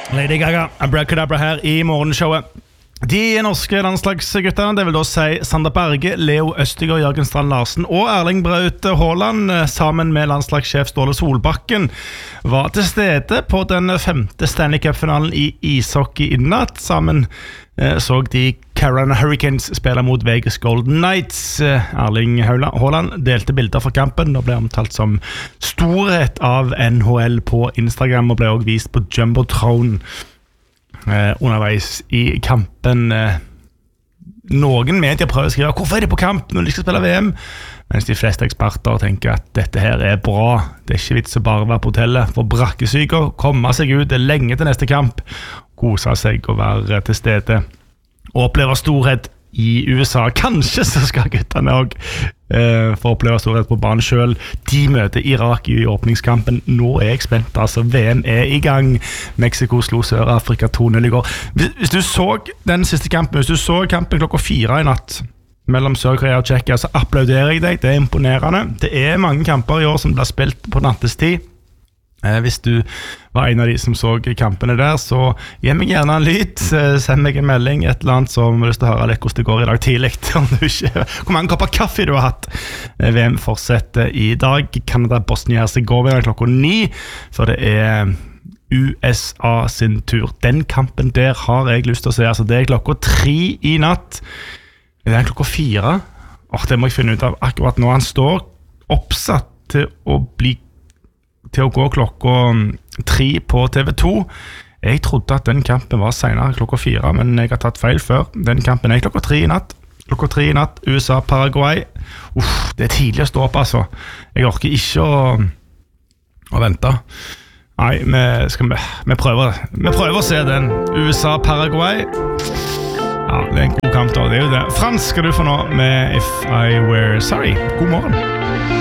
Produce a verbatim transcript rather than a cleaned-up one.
Lady Gaga, Abracadabra her I morgenshowet. De norske landslagsgutterne, det vil da si Sander Berge, Leo Østigård, Jørgen Strand Larsen og Erling Braut Haaland, sammen med landslagssjef Ståle Solbakken, var til stede på den femte Stanley Cup-finalen I ishockey I natt. Sammen eh, så de Carolina Hurricanes spille mot Vegas Golden Knights. Erling Haaland delte bilder fra kampen og ble omtalt som storhet av N H L på Instagram, og ble også vist på Jumbotron Eh, underveis I kampen. eh, Noen medier prøver å skrive hvorfor er de på kamp når de skal spille V M, mens de fleste eksperter tenker at dette her er bra. Det er ikke vits å bare være på hotellet for brakkesyker, komme seg ut, det er lenge til neste kamp, kose seg og være til stede og oppleve storhet I U S A. Kanskje så skal guttene også eh, få oppleve storhet på banen selv. De møter Irak I åpningskampen. Nå er jeg spent, altså V M er I gang. Mexico slo Sør-Afrika to null I går. Hvis, hvis du så den siste kampen, hvis du så kampen klokka fire I natt mellom Sør-Korea og Tsjekkia, så applauderer jeg deg, det er imponerende. Det er mange kamper I år som blir spilt på nattestid. Eh, hvis du var en av de som så kampene der, så gi meg gjerne en lyd, send meg en melding, et eller annet som har lyst til å høre litt hvordan det går I dag tidlig, om du ikke, hvor mange kopper kaffe du har hatt. eh, V M fortsetter I dag, Canada, Bosnia-Herzegovina klokka ni, så det er U S A sin tur. Den kampen der har jeg lyst til å se, altså det er klokka tre I natt, det er klokka fire, åh, det må jeg finne ut av akkurat nå. Han står oppsatt til å bli til å gå klokka tre på T V to. Jeg trodde at den kampen var senere klokka fire, men jeg har tatt feil før. Den kampen er klokka tre I natt. Klokka tre I natt, U S A, Paraguay. Uff, det er tidlig å stå opp, altså. Jeg orker ikke å, å vente. Nei, vi, skal, vi, vi, prøver, vi prøver å se den. U S A, Paraguay. Ja, det er en god kamp da, det er jo det. Frans skal du få nå med If I Were Sorry. God morgen.